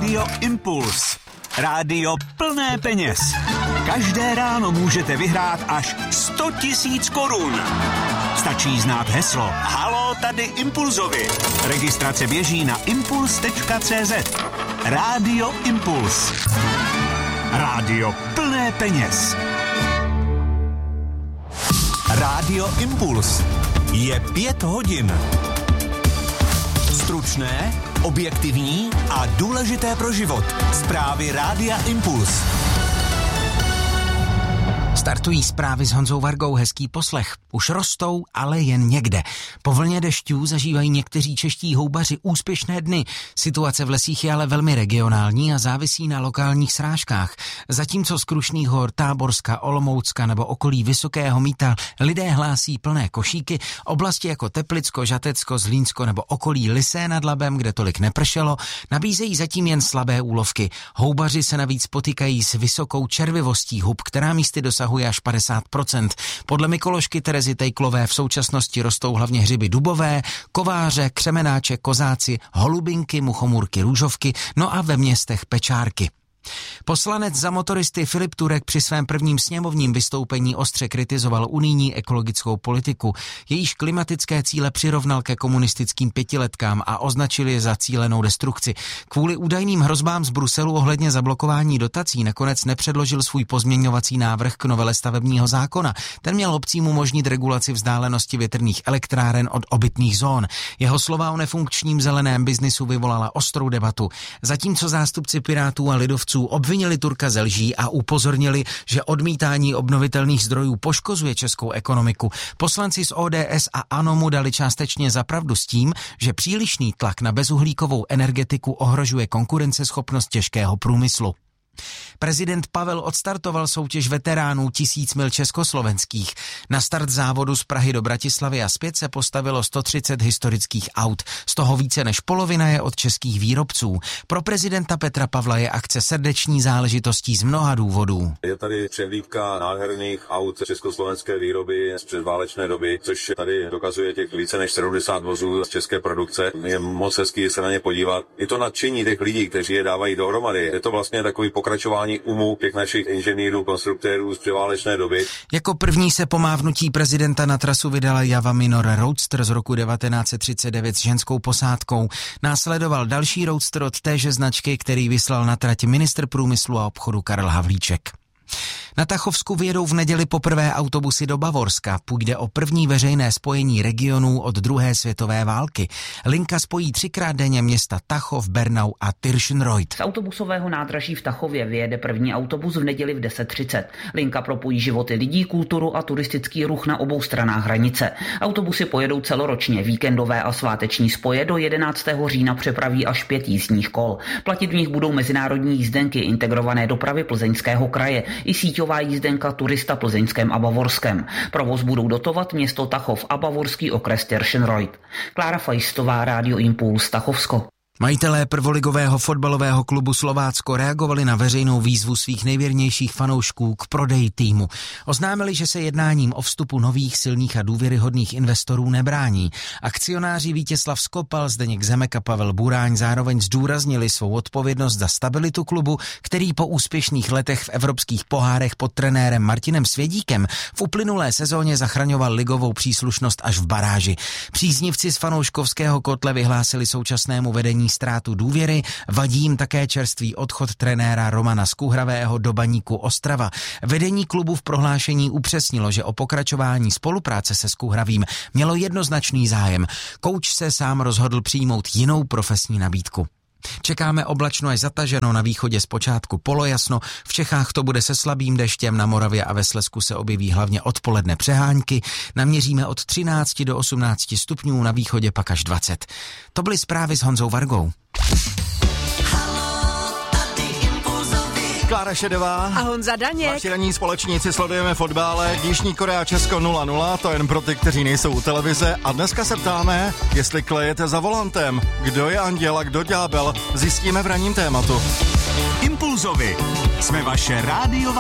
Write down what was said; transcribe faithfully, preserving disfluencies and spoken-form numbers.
Rádio Impuls. Rádio plné peněz. Každé ráno můžete vyhrát až sto tisíc korun. Stačí znát heslo Haló, tady Impulzovi. Registrace běží na impuls tečka cé zet. Rádio Impuls. Rádio plné peněz. Rádio Impuls. Je pět hodin. Stručné, objektivní a důležité pro život. Zprávy Rádia Impuls. Startují zprávy s Honzou Vargou, hezký poslech. Už rostou, ale jen někde. Po vlně dešťů zažívají někteří čeští houbaři úspěšné dny. Situace v lesích je ale velmi regionální a závisí na lokálních srážkách. Zatímco z Krušných hor, Táborska, Olomoucka nebo okolí Vysokého Mýta lidé hlásí plné košíky, oblasti jako Teplicko, Žatecko, Zlínsko nebo okolí Lysé nad Labem, kde tolik nepršelo, nabízejí zatím jen slabé úlovky. Houbaři se navíc potýkají s vysokou červivostí hub, která místy dosahuje až padesát procent. Podle mykoložky Terezy Tejklové v současnosti rostou hlavně hřiby dubové, kováře, křemenáče, kozáci, holubinky, muchomůrky, růžovky, no a ve městech pečárky. Poslanec za motoristy Filip Turek při svém prvním sněmovním vystoupení ostře kritizoval unijní ekologickou politiku. Jejíž klimatické cíle přirovnal ke komunistickým pětiletkám a označil je za cílenou destrukci. Kvůli údajným hrozbám z Bruselu ohledně zablokování dotací nakonec nepředložil svůj pozměňovací návrh k novele stavebního zákona. Ten měl obcím umožnit regulaci vzdálenosti větrných elektráren od obytných zón. Jeho slova o nefunkčním zeleném biznisu vyvolala ostrou debatu. Zatímco zástupci Pirátů a lidovců obvinili Turka ze lží a upozornili, že odmítání obnovitelných zdrojů poškozuje českou ekonomiku. Poslanci z O D S a ANO mu dali částečně za pravdu s tím, že přílišný tlak na bezuhlíkovou energetiku ohrožuje konkurenceschopnost těžkého průmyslu. Prezident Pavel odstartoval soutěž veteránů tisíc mil československých. Na start závodu z Prahy do Bratislavy a zpět se postavilo sto třicet historických aut. Z toho více než polovina je od českých výrobců. Pro prezidenta Petra Pavla je akce srdeční záležitostí z mnoha důvodů. Je tady přehlídka nádherných aut československé výroby z předválečné doby, což tady dokazuje těch více než sedmdesát vozů z české produkce. Je moc hezký se na ně podívat. I to nadšení těch lidí, kteří je dávají dohromady. Je to vlastně takový pokračování umu těch našich inženýrů, konstruktérů z předválečné doby. Jako první se po mávnutí prezidenta na trasu vydala Java Minor Roadster z roku devatenáct set třicet devět s ženskou posádkou. Následoval další Roadster od téže značky, který vyslal na trať ministr průmyslu a obchodu Karel Havlíček. Na Tachovsku vyjedou v neděli poprvé autobusy do Bavorska. Půjde o první veřejné spojení regionů od druhé světové války. Linka spojí třikrát denně města Tachov, Bernau a Tirschenreuth. Z autobusového nádraží v Tachově vyjede první autobus v neděli v deset třicet. Linka propojí životy lidí, kulturu a turistický ruch na obou stranách hranice. Autobusy pojedou celoročně. Víkendové a sváteční spoje do jedenáctého října přepraví až pět jízdních kol. Platit v nich budou mezinárodní jízdenky integrované dopravy Plzeňského kraje i síťová jízdenka turista plzeňském a bavorském. Provoz budou dotovat město Tachov a bavorský okres Tirschenreuth. Klára Fajstová, Rádio Impuls, Tachovsko. Majitelé prvoligového fotbalového klubu Slovácko reagovali na veřejnou výzvu svých nejvěrnějších fanoušků k prodeji týmu. Oznámili, že se jednáním o vstupu nových, silných a důvěryhodných investorů nebrání. Akcionáři Vítězslav Skopal, Zdeněk Zemek a Pavel Buráň zároveň zdůraznili svou odpovědnost za stabilitu klubu, který po úspěšných letech v evropských pohárech pod trenérem Martinem Svědíkem v uplynulé sezóně zachraňoval ligovou příslušnost až v baráži. Příznivci z fanouškovského kotle vyhlásili současnému vedení ztrátu důvěry, vadí jim také čerstvý odchod trenéra Romana Skuhravého do Baníku Ostrava. Vedení klubu v prohlášení upřesnilo, že o pokračování spolupráce se Skuhravým mělo jednoznačný zájem. Kouč se sám rozhodl přijmout jinou profesní nabídku. Čekáme oblačno až zataženo, na východě zpočátku polojasno, v Čechách to bude se slabým deštěm, na Moravě a ve Slezsku se objeví hlavně odpoledne přehánky, naměříme od třináct do osmnáct stupňů, na východě pak až dvacet. To byly zprávy s Honzou Vargou. Klára Šedová a Honza Daněk. Vaši ranní společníci, sledujeme fotbale. Jižní Korea Česko nula nula, to jen pro ty, kteří nejsou u televize. A dneska se ptáme, jestli klejete za volantem. Kdo je anděl a kdo ďábel, zjistíme v ranním tématu. Impulzovi. Jsme vaše rádiová